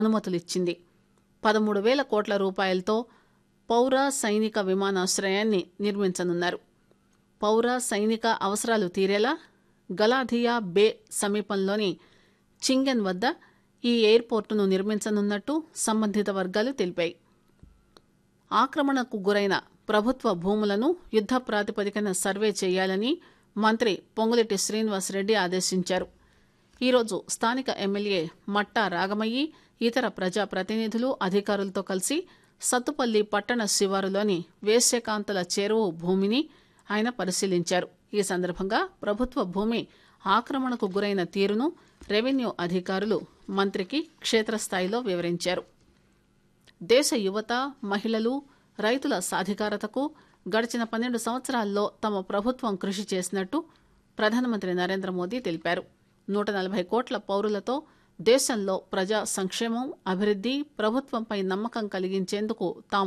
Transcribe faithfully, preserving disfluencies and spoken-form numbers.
అనుమతులిచ్చింది. పదమూడు వేల కోట్ల రూపాయలతో పౌర సైనిక విమానాశ్రయాన్ని నిర్మించనున్నారు. పౌర సైనిక అవసరాలు తీరేలా గలాథియా బే సమీపంలోని చింగెన్ వద్ద ఈ ఎయిర్పోర్టును నిర్మించనున్నట్టు సంబంధిత వర్గాలు తెలిపాయి. ఆక్రమణకు గురైన ప్రభుత్వ భూములను యుద్ద ప్రాతిపదికన సర్వే చేయాలని మంత్రి పొంగులేటి శ్రీనివాసరెడ్డి ఆదేశించారు. ఈరోజు స్థానిక ఎమ్మెల్యే మట్టా రాగమయ్యి ఇతర ప్రజాప్రతినిధులు అధికారులతో కలిసి సత్తుపల్లి పట్టణ శివారులోని వేశ్యకాంతల చెరువు భూమిని ఆయన పరిశీలించారు. ఈ సందర్భంగా ప్రభుత్వ భూమి ఆక్రమణకు గురైన తీరును రెవెన్యూ అధికారులు మంత్రికి క్షేత్రస్థాయిలో వివరించారు. దేశ యువత, మహిళలు, రైతుల సాధికారతకు గడిచిన పన్నెండు సంవత్సరాల్లో తమ ప్రభుత్వం కృషి చేసినట్టు ప్రధానమంత్రి నరేంద్ర మోదీ తెలిపారు. నూట నలభై కోట్ల పౌరులతో దేశంలో ప్రజా సంక్షేమం, అభివృద్ది, ప్రభుత్వంపై నమ్మకం కలిగించేందుకు తాము